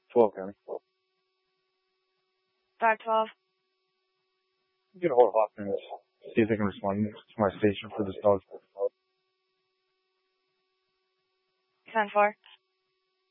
12 County. 512. Get a hold of Hopkins. See if they can respond to my station for this dog. 10-4.